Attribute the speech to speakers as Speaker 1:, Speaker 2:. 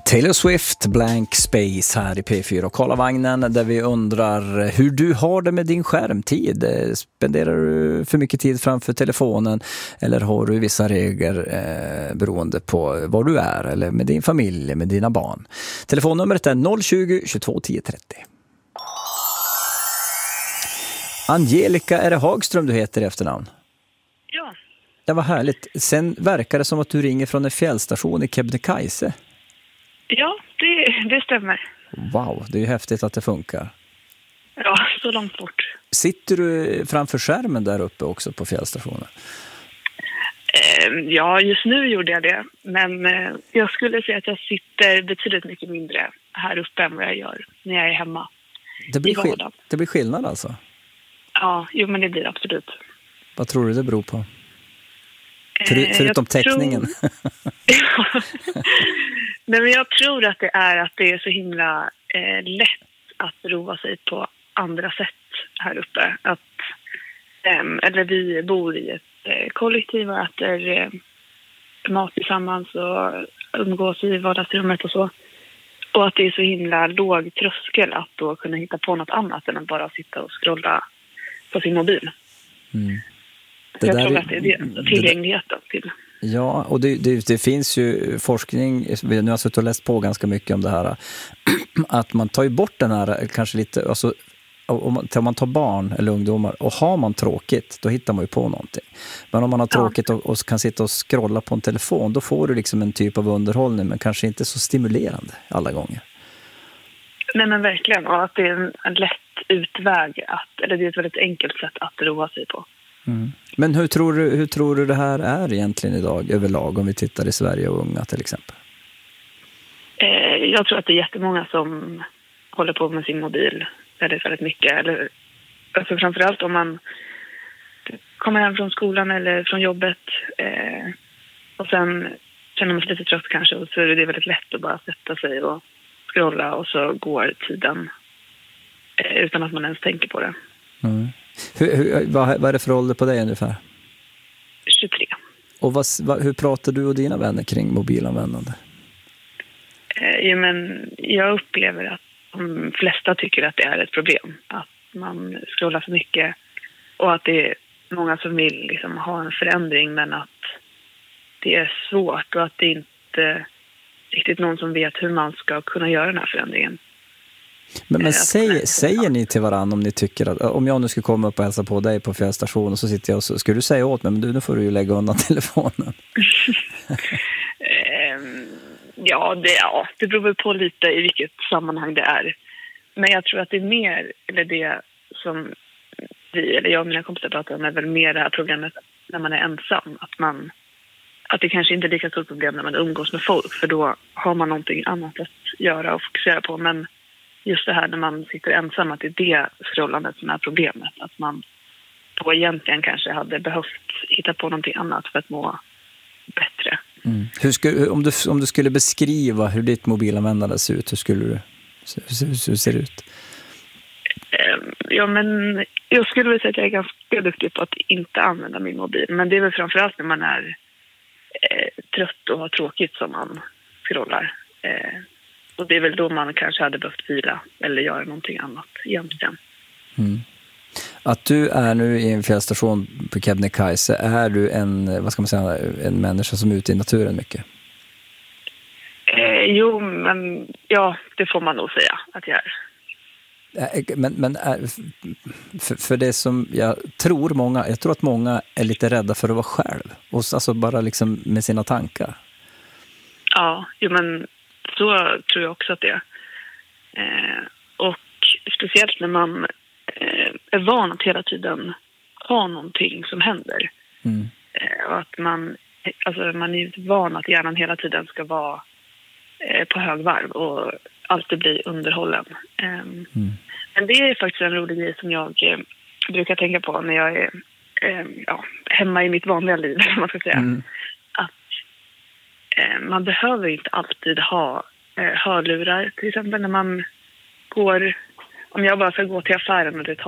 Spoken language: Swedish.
Speaker 1: Taylor Swift, Blank Space här i P4 och Karlavagnen, där vi undrar hur du har det med din skärmtid. Spenderar du för mycket tid framför telefonen eller har du vissa regler beroende på var du är eller med din familj, med dina barn? Telefonnumret är 020 22 10 30. Angelica, är det Hagström du heter i efternamn?
Speaker 2: Ja.
Speaker 1: Det var härligt. Sen verkar det som att du ringer från en fjällstation i Kebnekaise.
Speaker 2: Ja, det stämmer.
Speaker 1: Wow, det är ju häftigt att det funkar.
Speaker 2: Ja, så långt bort.
Speaker 1: Sitter du framför skärmen där uppe också på fjällstationen?
Speaker 2: Ja, just nu gjorde jag det. Men jag skulle säga att jag sitter betydligt mycket mindre här uppe än vad jag gör när jag är hemma.
Speaker 1: Det blir skillnad alltså?
Speaker 2: Ja, jo men det blir absolut.
Speaker 1: Vad tror du det beror på? Förutom täckningen.
Speaker 2: Nej, men jag tror att det är så himla lätt att roa sig på andra sätt här uppe. Eller vi bor i ett kollektiv och äter mat tillsammans och umgås i vardagsrummet och så. Och att det är så himla låg tröskel att då kunna hitta på något annat än att bara sitta och scrolla på sin mobil.
Speaker 1: Mm.
Speaker 2: Jag tror att det är det, tillgängligheten till.
Speaker 1: Ja, och det finns ju forskning, nu har jag suttit och läst på ganska mycket om det här, att man tar ju bort den här, kanske lite, alltså om man tar barn eller ungdomar och har man tråkigt, då hittar man ju på någonting. Men om man har tråkigt och kan sitta och scrolla på en telefon, då får du liksom en typ av underhållning, men kanske inte så stimulerande alla gånger. Nej,
Speaker 2: men verkligen, och att det är en lätt utväg, eller det är ett väldigt enkelt sätt att roa sig på.
Speaker 1: Mm. Men hur tror du det här är egentligen idag överlag, om vi tittar i Sverige och unga till exempel?
Speaker 2: Jag tror att det är jättemånga som håller på med sin mobil väldigt mycket. Eller, alltså framförallt om man kommer hem från skolan eller från jobbet och sen känner man sig lite trött kanske, och så är det väldigt lätt att bara sätta sig och scrolla och så går tiden utan att man ens tänker på det.
Speaker 1: Mm. Vad är det för ålder på dig ungefär?
Speaker 2: 23.
Speaker 1: Och hur pratar du och dina vänner kring mobilanvändande?
Speaker 2: Men jag upplever att de flesta tycker att det är ett problem. Att man scrollar för mycket och att det är många som vill liksom ha en förändring, men att det är svårt och att det inte riktigt någon som vet hur man ska kunna göra den här förändringen.
Speaker 1: Men säger ni till varandra om ni tycker att, om jag nu skulle komma upp och hälsa på dig på fjällstationen och så sitter jag och så, skulle du säga åt mig, men nu får du ju lägga undan telefonen. Det beror på lite i vilket sammanhang det är. Men jag tror att det är mer, eller det som jag och mina kompisar pratar om, är väl mer det här problemet när man är ensam. Att det kanske inte är lika stort problem när man umgås med folk, för då har man någonting annat att göra och fokusera på. Men just det här när man sitter ensam, att det är det scrollandet som är problemet. Att man då egentligen kanske hade behövt hitta på någonting annat för att må bättre. Mm. Om du skulle beskriva hur ditt mobilanvändande ser ut, hur ser det ut?
Speaker 2: Ja, men jag skulle vilja säga att jag är ganska duktig på att inte använda min mobil. Men det är väl framförallt när man är trött och har tråkigt som man scrollar. Och det är väl då man kanske hade behövt vila eller göra någonting annat egentligen. Mm.
Speaker 1: Att du är nu i en fjällstation på Kebnekaise, är du en människa som är ute i naturen mycket?
Speaker 2: Jo, men ja, det får man nog säga att jag är.
Speaker 1: Men för det som jag tror att många är lite rädda för att vara själv. Och alltså bara liksom med sina tankar.
Speaker 2: Ja, jo, men så tror jag också att det är. Och speciellt när man är van att hela tiden ha någonting som händer. Mm. Och att man är van att hjärnan hela tiden ska vara på högvarv och alltid bli underhållen. Men det är faktiskt en rolig grej som jag brukar tänka på när jag är hemma i mitt vanliga liv, man ska säga. Mm. Att man behöver inte alltid ha hörlurar. Till exempel när man går, om jag bara ska gå till affären och det tar